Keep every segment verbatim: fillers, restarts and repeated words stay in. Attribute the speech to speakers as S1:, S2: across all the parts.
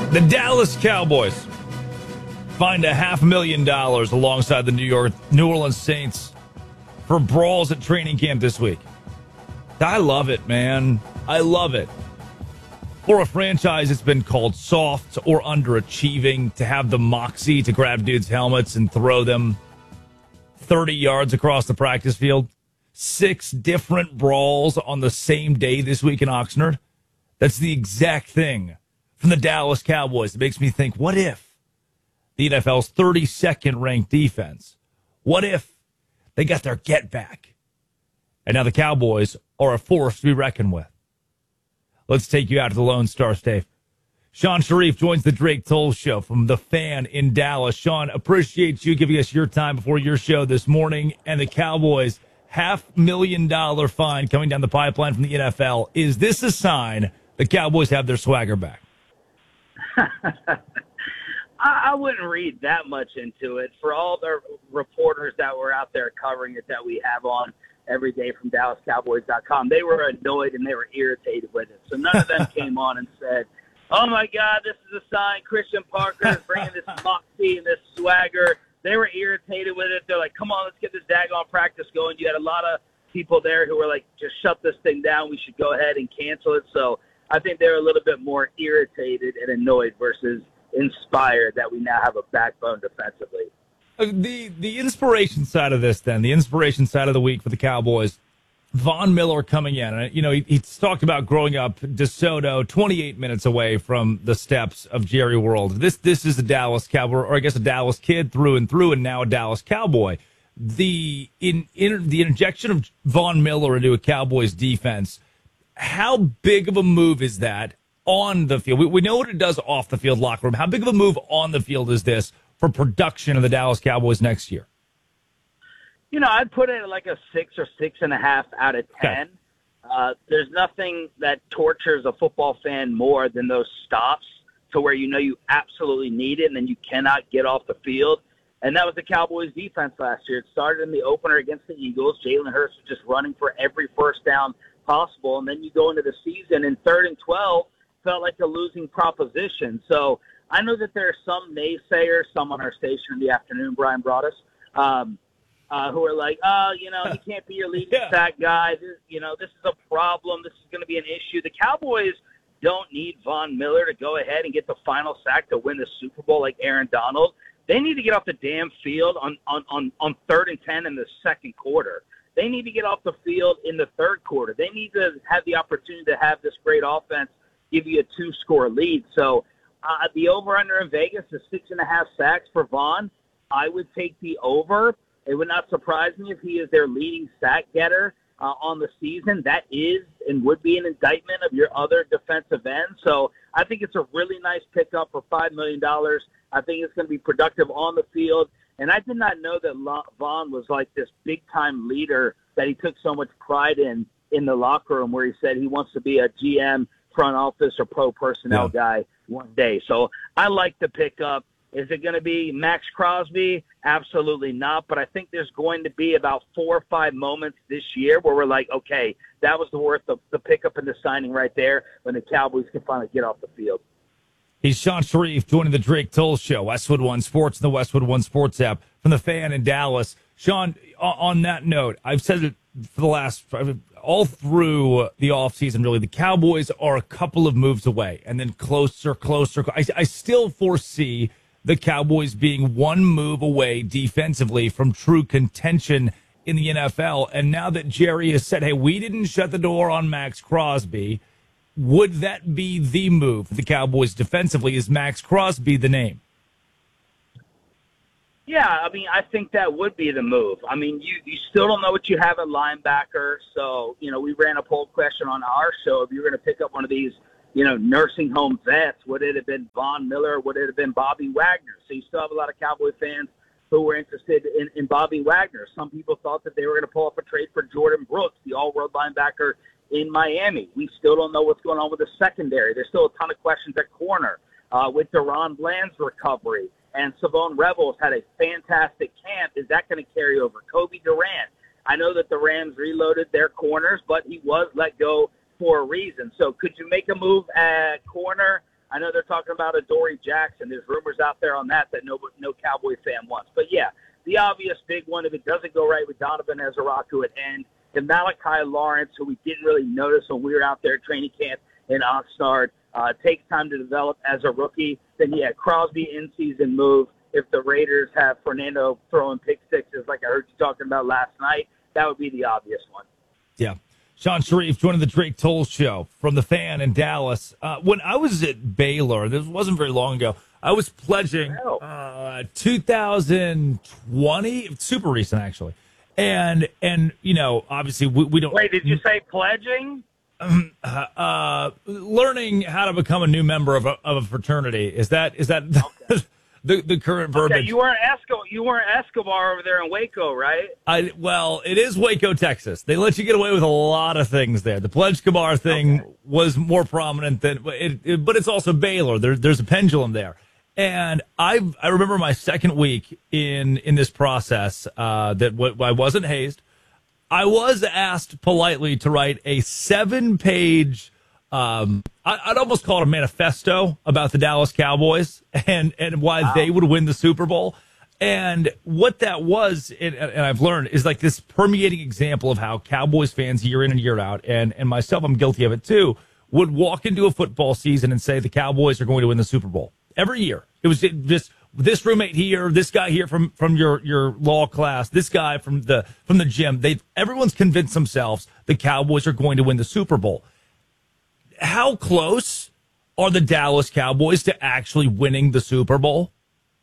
S1: The Dallas Cowboys fined a half million dollars alongside the New York New Orleans Saints for brawls at training camp this week. I love it, man. I love it. For a franchise that's been called soft or underachieving, to have the moxie to grab dudes' helmets and throw them thirty yards across the practice field. Six different brawls on the same day this week in Oxnard. That's the exact thing from the Dallas Cowboys. It makes me think, what if the N F L's thirty-second ranked defense, what if they got their get back? And now the Cowboys are a force to be reckoned with. Let's take you out to the Lone Star State. Shan Shariff joins the Drake Toll Show from The Fan in Dallas. Sean, appreciate you giving us your time before your show this morning. And the Cowboys, half million dollar fine coming down the pipeline from the N F L. Is this a sign the Cowboys have their swagger back?
S2: I wouldn't read that much into it. For all the reporters that were out there covering it that we have on every day from Dallas Cowboys dot com, they were annoyed and they were irritated with it. So none of them came on and said, oh, my God, this is a sign Christian Parker is bringing this moxie and this swagger. They were irritated with it. They're like, come on, let's get this daggone practice going. You had a lot of people there who were like, just shut this thing down. We should go ahead and cancel it. So I think they were a little bit more irritated and annoyed versus inspired that we now have a backbone defensively.
S1: The the inspiration side of this, then, the inspiration side of the week for the Cowboys, Von Miller coming in. And, you know, he, he's talked about growing up DeSoto, twenty-eight minutes away from the steps of Jerry World. This this is a Dallas Cowboy, or I guess a Dallas kid through and through, and now a Dallas Cowboy. The in, in the injection of Von Miller into a Cowboys defense, how big of a move is that on the field? We, we know what it does off the field locker room. How big of a move on the field is this for production of the Dallas Cowboys next year?
S2: You know, I'd put it like a six or six and a half out of ten. Okay. Uh, there's nothing that tortures a football fan more than those stops to where you know you absolutely need it and then you cannot get off the field. And that was the Cowboys defense last year. It started in the opener against the Eagles. Jalen Hurts was just running for every first down possible. And then you go into the season and third and twelve felt like a losing proposition. So I know that there are some naysayers, some on our station in the afternoon, Brian brought us, um, uh, who are like, oh, you know, he can't be your leading yeah. sack guy. This, you know, this is a problem. This is going to be an issue. The Cowboys don't need Von Miller to go ahead and get the final sack to win the Super Bowl like Aaron Donald. They need to get off the damn field on, on, on, on third and ten in the second quarter. They need to get off the field in the third quarter. They need to have the opportunity to have this great offense give you a two-score lead. So uh, the over-under in Vegas is six and a half sacks for Von. I would take the over. It would not surprise me if he is their leading sack getter uh, on the season. That is and would be an indictment of your other defensive end. So I think it's a really nice pickup for five million dollars. I think it's going to be productive on the field. And I did not know that Von was like this big-time leader that he took so much pride in in the locker room, where he said he wants to be a G M, front office, or pro personnel yeah. guy one day. So I like the pickup. Is it going to be Max Crosby? Absolutely not. But I think there's going to be about four or five moments this year where we're like, okay, that was the worth of the pickup and the signing right there when the Cowboys can finally get off the field.
S1: He's Shan Shariff joining the Drake Toll Show, Westwood One Sports, and the Westwood One Sports app from the Fan in Dallas. Sean, on that note, I've said it for the last, all through the offseason, really, the Cowboys are a couple of moves away, and then closer, closer. I, I still foresee the Cowboys being one move away defensively from true contention in the N F L. And now that Jerry has said, hey, we didn't shut the door on Max Crosby, would that be the move for the Cowboys defensively? Is Max Crosby the name?
S2: Yeah, I mean, I think that would be the move. I mean, you, you still don't know what you have at linebacker. So, you know, we ran a poll question on our show. If you were going to pick up one of these, you know, nursing home vets, would it have been Von Miller? Would it have been Bobby Wagner? So you still have a lot of Cowboy fans who were interested in, in Bobby Wagner. Some people thought that they were going to pull up a trade for Jordan Brooks, the all-world linebacker in Miami. We still don't know what's going on with the secondary. There's still a ton of questions at corner uh, with Deron Bland's recovery. And Savone Rebels had a fantastic camp. Is that going to carry over? Kobe Durant. I know that the Rams reloaded their corners, but he was let go for a reason. So could you make a move at corner? I know they're talking about a Dory Jackson. There's rumors out there on that that no no Cowboy fan wants. But, yeah, the obvious big one, if it doesn't go right with Donovan Ezeraku at end, and Malachi Lawrence, who we didn't really notice when we were out there at training camp in Oxnard, uh, takes time to develop as a rookie. Then, yeah, Crosby in-season move. If the Raiders have Fernando throwing pick sixes like I heard you talking about last night, that would be the obvious one.
S1: Yeah. Sean Sharif joining the Drake Toll Show from the Fan in Dallas. Uh, when I was at Baylor, this wasn't very long ago, I was pledging uh, two thousand twenty, super recent actually. And, and you know, obviously we, we don't.
S2: Wait, did you say pledging?
S1: Um, uh, uh, learning how to become a new member of a, of a fraternity. Is that, is that okay. the, the current verbiage?
S2: Okay, you weren't Escobar, you weren't Escobar over there in Waco, right?
S1: I, well, it is Waco, Texas. They let you get away with a lot of things there. The Pledge Escobar thing okay. was more prominent than it, it, but it's also Baylor. There, there's a pendulum there. And I I remember my second week in, in this process uh, that w- I wasn't hazed. I was asked politely to write a seven-page, um, I, I'd almost call it a manifesto about the Dallas Cowboys and, and why wow. they would win the Super Bowl. And what that was, and, and I've learned, is like this permeating example of how Cowboys fans year in and year out, and, and myself, I'm guilty of it too, would walk into a football season and say the Cowboys are going to win the Super Bowl. Every year. It was just this roommate here, this guy here from, from your, your law class, this guy from the from the gym. They everyone's convinced themselves the Cowboys are going to win the Super Bowl. How close are the Dallas Cowboys to actually winning the Super Bowl?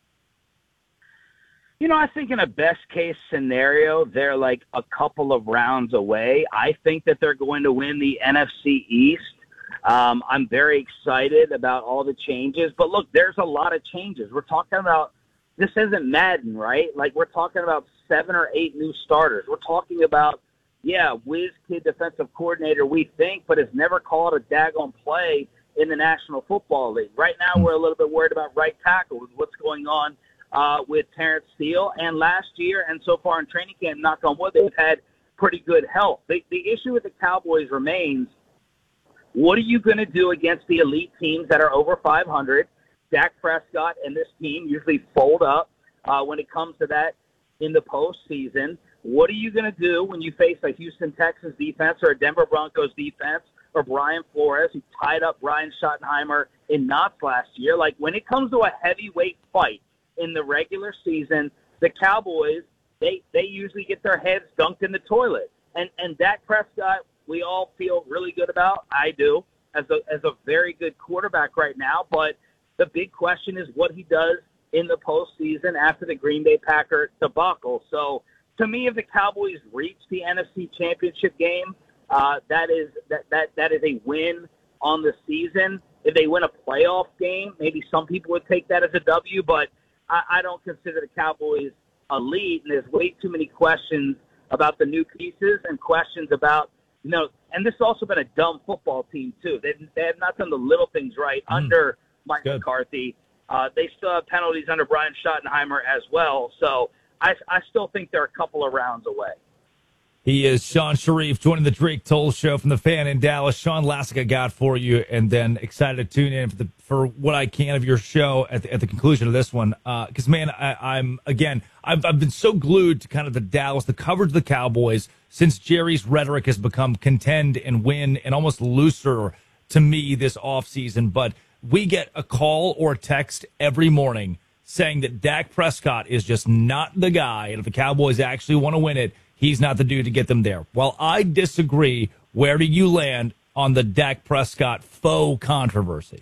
S2: You know, I think in a best case scenario, they're like a couple of rounds away. I think that they're going to win the N F C East. Um, I'm very excited about all the changes. But, look, there's a lot of changes. We're talking about – this isn't Madden, right? Like, we're talking about seven or eight new starters. We're talking about, yeah, whiz kid defensive coordinator, we think, but has never called a daggone play in the National Football League. Right now we're a little bit worried about right tackle with what's going on uh, with Terrence Steele. And last year and so far in training camp, knock on wood, they've had pretty good health. The, the issue with the Cowboys remains – what are you going to do against the elite teams that are over five hundred? Dak Prescott and this team usually fold up uh, when it comes to that in the postseason. What are you going to do when you face a Houston Texans defense or a Denver Broncos defense or Brian Flores, who tied up Brian Schottenheimer in knots last year? Like, when it comes to a heavyweight fight in the regular season, the Cowboys, they, they usually get their heads dunked in the toilet. And, and Dak Prescott, we all feel really good about. I do, as a as a very good quarterback right now. But the big question is what he does in the postseason after the Green Bay Packer debacle. So to me, if the Cowboys reach the N F C Championship game, uh, that is that, that that is a win on the season. If they win a playoff game, maybe some people would take that as a W. But I, I don't consider the Cowboys elite, and there's way too many questions about the new pieces and questions about. You know, and this has also been a dumb football team, too. They, they have not done the little things right mm. under Mike Good. McCarthy. Uh, they still have penalties under Brian Schottenheimer as well. So I, I still think they're a couple of rounds away.
S1: He is Sean Sharif joining the Drake Toll Show from the Fan in Dallas. Sean Lassica got for you, and then excited to tune in for, the, for what I can of your show at the, at the conclusion of this one. Because, uh, man, I, I'm, again, I've, I've been so glued to kind of the Dallas, the coverage of the Cowboys, since Jerry's rhetoric has become contend and win and almost looser to me this offseason. But we get a call or a text every morning saying that Dak Prescott is just not the guy, and if the Cowboys actually want to win it, he's not the dude to get them there. Well, I disagree. Where do you land on the Dak Prescott faux controversy?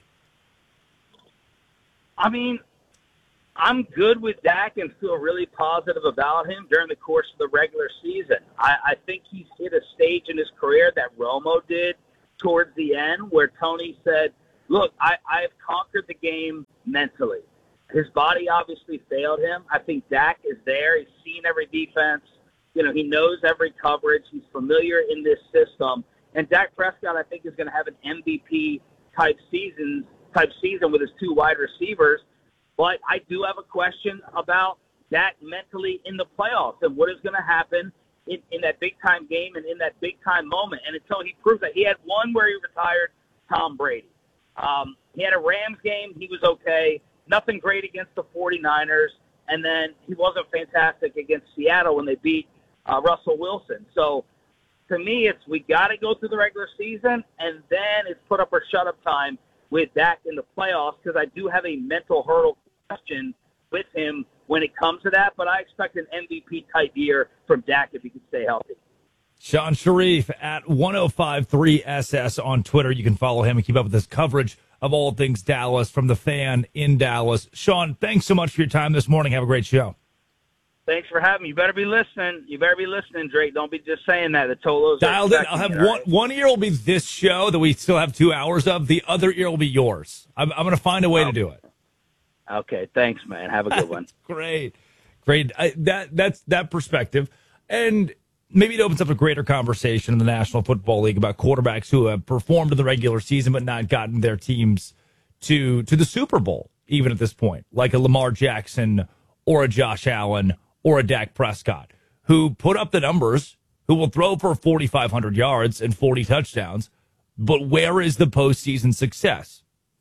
S2: I mean, I'm good with Dak and feel really positive about him during the course of the regular season. I, I think he's hit a stage in his career that Romo did towards the end where Tony said, look, I, I've conquered the game mentally. His body obviously failed him. I think Dak is there. He's seen every defense. You know, he knows every coverage. He's familiar in this system. And Dak Prescott, I think, is going to have an M V P-type season, type season with his two wide receivers. But I do have a question about Dak mentally in the playoffs and what is going to happen in, in that big-time game and in that big-time moment. And until he proves that, he had one where he retired Tom Brady. Um, he had a Rams game. He was okay. Nothing great against the 49ers. And then he wasn't fantastic against Seattle when they beat uh, Russell Wilson. So to me, it's we got to go through the regular season, and then it's put up or shut up time with Dak in the playoffs, because I do have a mental hurdle question with him when it comes to that. But I expect an M V P type year from Dak if he can stay healthy.
S1: Sean Sharif at one oh five three S S on Twitter. You can follow him and keep up with his coverage of all things Dallas from the Fan in Dallas. Sean, thanks so much for your time this morning. Have a great show.
S2: Thanks for having me. You better be listening. You better be listening, Drake. Don't be just saying that. The Tolos
S1: dialed in. I'll have
S2: it,
S1: one.
S2: right?
S1: One ear will be this show that we still have two hours of. The other ear will be yours. I'm, I'm going to find a way
S2: oh.
S1: to do it.
S2: Okay. Thanks, man. Have a good one.
S1: Great, great. I, that that's that perspective, and maybe it opens up a greater conversation in the National Football League about quarterbacks who have performed in the regular season but not gotten their teams to to the Super Bowl, even at this point, like a Lamar Jackson or a Josh Allen or a Dak Prescott, who put up the numbers, who will throw for forty-five hundred yards and forty touchdowns, but where is the postseason success?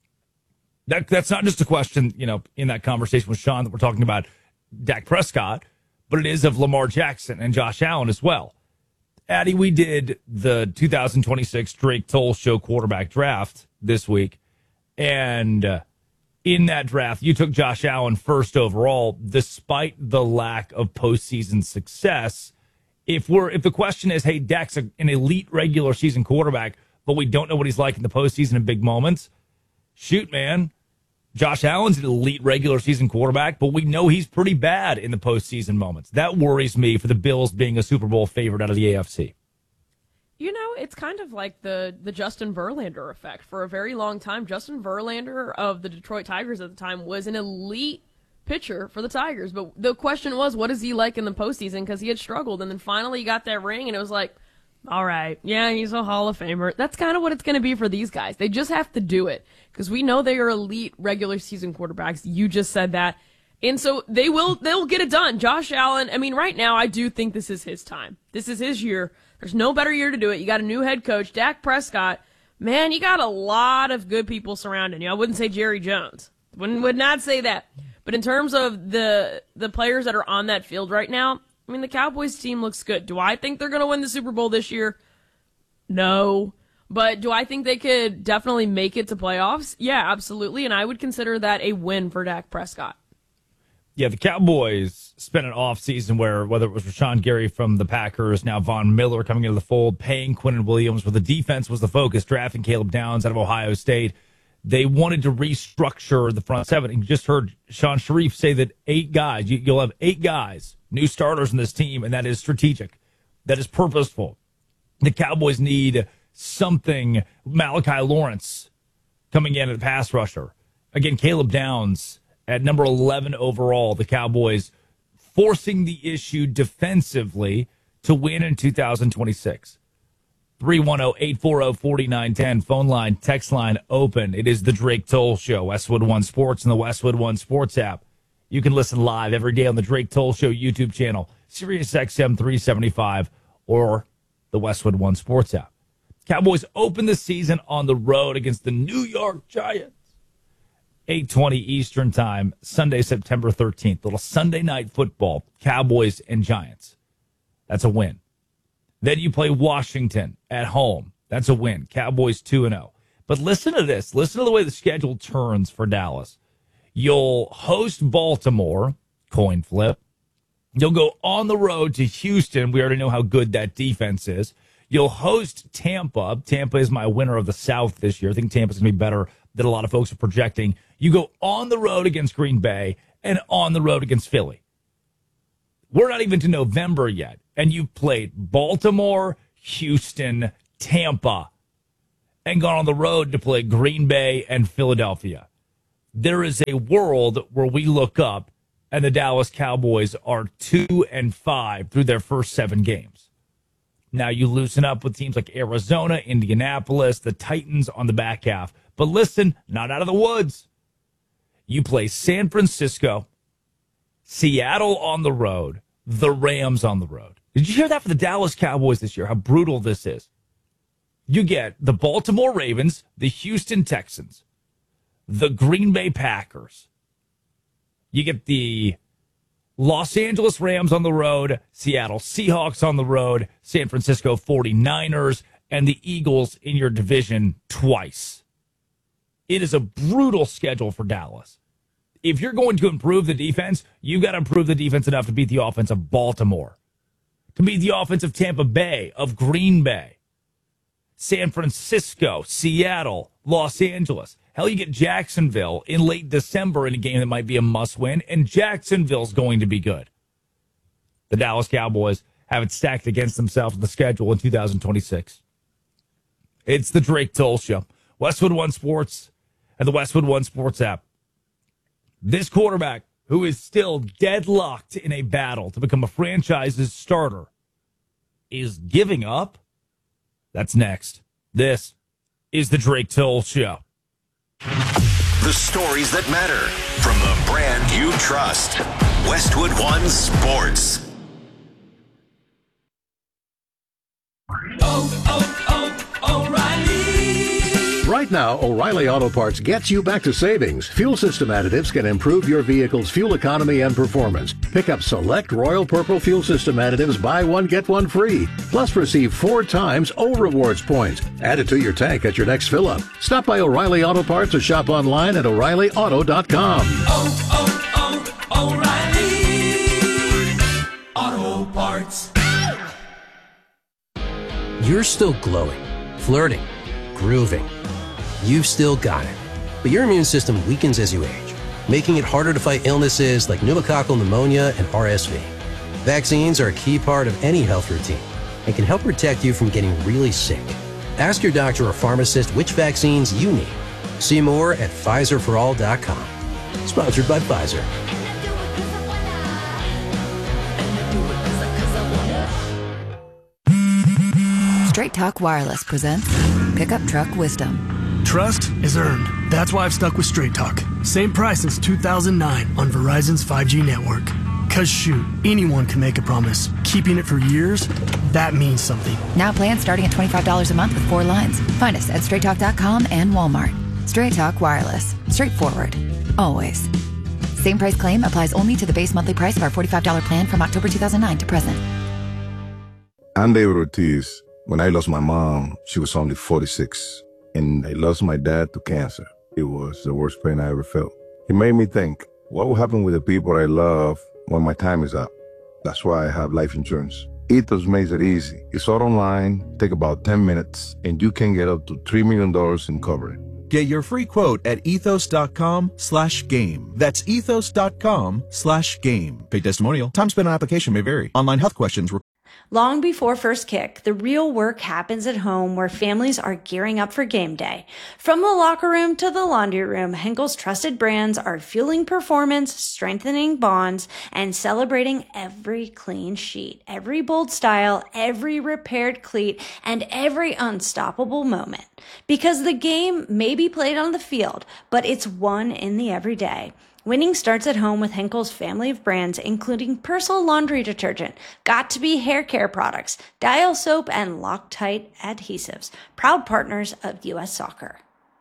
S1: That that's not just a question, you know, in that conversation with Sean that we're talking about Dak Prescott, but it is of Lamar Jackson and Josh Allen as well. Addie, we did the two thousand twenty-six Drake Toll Show quarterback draft this week, and uh, in that draft, you took Josh Allen first overall, despite the lack of postseason success. If we're if the question is, hey, Dak's a, an elite regular season quarterback, but we don't know what he's like in the postseason in big moments, shoot, man. Josh Allen's an elite regular season quarterback, but we know he's pretty bad in the postseason moments. That worries me for the Bills being a Super Bowl favorite out of the A F C.
S3: You know, it's kind of like the, the Justin Verlander effect. For a very long time, Justin Verlander of the Detroit Tigers at the time was an elite pitcher for the Tigers. But the question was, what is he like in the postseason? Because he had struggled, and then finally he got that ring, and it was like, all right, yeah, he's a Hall of Famer. That's kind of what it's going to be for these guys. They just have to do it because we know they are elite regular season quarterbacks. You just said that. And so they will, they'll get it done. Josh Allen, I mean, right now, I do think this is his time. This is his year. There's no better year to do it. You got a new head coach, Dak Prescott. Man, you got a lot of good people surrounding you. I wouldn't say Jerry Jones. Wouldn't, would not say that. But in terms of the the players that are on that field right now, I mean, the Cowboys team looks good. Do I think they're going to win the Super Bowl this year? No. But do I think they could definitely make it to playoffs? Yeah, absolutely. And I would consider that a win for Dak Prescott.
S1: Yeah, the Cowboys spent an offseason where, whether it was Rashawn Gary from the Packers, now Von Miller coming into the fold, paying Quinnen Williams, where the defense was the focus, drafting Caleb Downs out of Ohio State, they wanted to restructure the front seven. And you just heard Sean Sharif say that eight guys, you, you'll have eight guys, new starters in this team, and that is strategic. That is purposeful. The Cowboys need something. Malachi Lawrence coming in at the pass rusher. Again, Caleb Downs at number eleven overall. The Cowboys forcing the issue defensively to win in two thousand twenty-six. three one zero, eight four zero, four nine one zero. Phone line, text line open. It is the Drake Toll Show. Westwood One Sports and the Westwood One Sports app. You can listen live every day on the Drake Toll Show YouTube channel, Sirius X M three seventy-five, or the Westwood One Sports app. Cowboys open the season on the road against the New York Giants. eight twenty Eastern Time, Sunday, September thirteenth. Little Sunday night football, Cowboys and Giants. That's a win. Then you play Washington at home. That's a win. Cowboys two and oh. But listen to this. Listen to the way the schedule turns for Dallas. You'll host Baltimore, coin flip. You'll go on the road to Houston. We already know how good that defense is. You'll host Tampa. Tampa is my winner of the South this year. I think Tampa's going to be better than a lot of folks are projecting. You go on the road against Green Bay and on the road against Philly. We're not even to November yet, and you've played Baltimore, Houston, Tampa, and gone on the road to play Green Bay and Philadelphia. There is a world where we look up and the Dallas Cowboys are two and five through their first seven games. Now you loosen up with teams like Arizona, Indianapolis, the Titans on the back half. But listen, not out of the woods. You play San Francisco, Seattle on the road, the Rams on the road. Did you hear that for the Dallas Cowboys this year, how brutal this is? You get the Baltimore Ravens, the Houston Texans, the Green Bay Packers. You get the Los Angeles Rams on the road, Seattle Seahawks on the road, San Francisco forty-niners, and the Eagles in your division twice. It is a brutal schedule for Dallas. If you're going to improve the defense, you've got to improve the defense enough to beat the offense of Baltimore, to beat the offense of Tampa Bay, of Green Bay, San Francisco, Seattle, Los Angeles. Hell, you get Jacksonville in late December in a game that might be a must-win, and Jacksonville's going to be good. The Dallas Cowboys have it stacked against themselves in the schedule in two thousand twenty-six. It's the Drake Toll Show. Westwood One Sports and the Westwood One Sports app. This quarterback, who is still deadlocked in a battle to become a franchise's starter, is giving up? That's next. This is the Drake Toll Show.
S4: The stories that matter from the brand you trust. Westwood One Sports.
S5: Oh, oh, oh, O'Reilly.
S6: Right now, O'Reilly Auto Parts gets you back to savings. Fuel system additives can improve your vehicle's fuel economy and performance. Pick up select Royal Purple fuel system additives, buy one, get one free. Plus, receive four times O Rewards points. Add it to your tank at your next fill-up. Stop by O'Reilly Auto Parts or shop online at O'Reilly Auto dot com.
S5: Oh, oh, oh, O'Reilly Auto Parts.
S7: You're still glowing, flirting, grooving. You've still got it. But your immune system weakens as you age, making it harder to fight illnesses like pneumococcal pneumonia and R S V. Vaccines are a key part of any health routine and can help protect you from getting really sick. Ask your doctor or pharmacist which vaccines you need. See more at Pfizer for all dot com. Sponsored by Pfizer.
S8: Straight Talk Wireless presents Pickup Truck Wisdom.
S9: Trust is earned. That's why I've stuck with Straight Talk. Same price since two thousand nine on Verizon's five G network. Cause shoot, anyone can make a promise. Keeping it for years, that means something.
S8: Now plans starting at twenty-five dollars a month with four lines. Find us at straight talk dot com and Walmart. Straight Talk Wireless. Straightforward. Always. Same price claim applies only to the base monthly price of our forty-five dollars plan from October two thousand nine to present.
S10: I'm David Ortiz. When I lost my mom, she was only forty-six. And I lost my dad to cancer. It was the worst pain I ever felt. It made me think, what will happen with the people I love when my time is up? That's why I have life insurance. Ethos makes it easy. It's all online, take about ten minutes, and you can get up to three million dollars in coverage.
S11: Get your free quote at ethos.com slash game. That's ethos.com slash game. Paid testimonial. Time spent on application may vary. Online health questions require.
S12: Long before first kick, the real work happens at home where families are gearing up for game day. From the locker room to the laundry room, Henkel's trusted brands are fueling performance, strengthening bonds, and celebrating every clean sheet, every bold style, every repaired cleat, and every unstoppable moment. Because the game may be played on the field, but it's won in the everyday. Winning starts at home with Henkel's family of brands, including Persil laundry detergent, Got2b hair care products, Dial soap, and Loctite adhesives, proud partners of U S Soccer.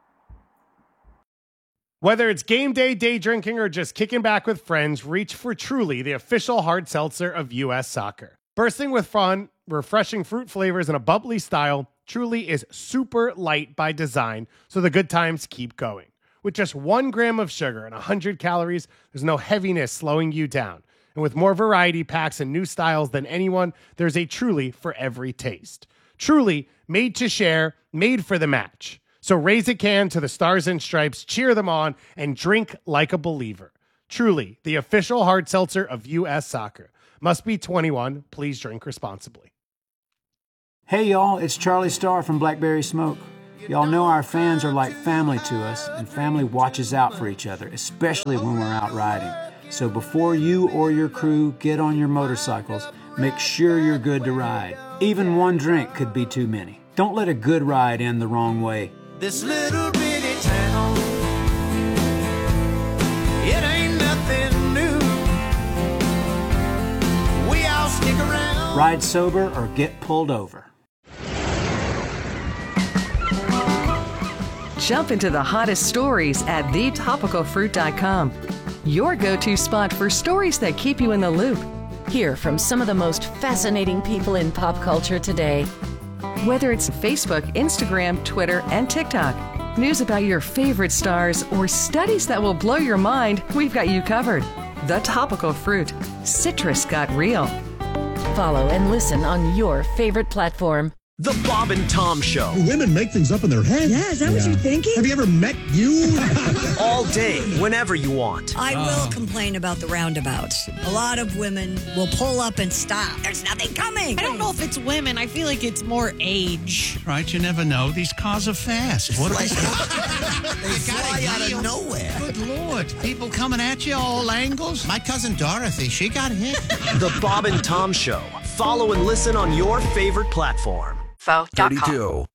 S13: Whether it's game day, day drinking, or just kicking back with friends, reach for Truly, the official hard seltzer of U S Soccer. Bursting with fun, refreshing fruit flavors, and a bubbly style, Truly is super light by design, so the good times keep going. With just one gram of sugar and one hundred calories, there's no heaviness slowing you down. And with more variety packs and new styles than anyone, there's a Truly for every taste. Truly, made to share, made for the match. So raise a can to the Stars and Stripes, cheer them on, and drink like a believer. Truly, the official hard seltzer of U S Soccer. Must be twenty-one. Please drink responsibly.
S14: Hey, y'all, it's Charlie Starr from Blackberry Smoke. Y'all know our fans are like family to us, and family watches out for each other, especially when we're out riding. So before you or your crew get on your motorcycles, make sure you're good to ride. Even one drink could be too many. Don't let a good ride end the wrong way.
S5: This little bitty town, it ain't nothing new. We all stick around.
S14: Ride sober or get pulled over.
S15: Jump into the hottest stories at the topical fruit dot com. Your go-to spot for stories that keep you in the loop.
S16: Hear from some of the most fascinating people in pop culture today.
S15: Whether it's Facebook, Instagram, Twitter, and TikTok, news about your favorite stars, or studies that will blow your mind, we've got you covered. The Topical Fruit. Citrus got real.
S16: Follow and listen on your favorite platform.
S17: The Bob and Tom Show.
S18: Women make things up in their head.
S19: Yeah, is that yeah. what you're thinking?
S18: Have you ever met you?
S17: All day, whenever you want.
S19: I will oh. complain about the roundabouts. A lot of women will pull up and stop. There's nothing coming.
S20: I don't know if it's women. I feel like it's more age.
S21: Right, you never know. These cars are fast. What
S22: they fly out of nowhere.
S21: Good Lord. People coming at you all angles. My cousin Dorothy, she got hit.
S17: The Bob and Tom Show. Follow and listen on your favorite platform.
S8: thirty-two.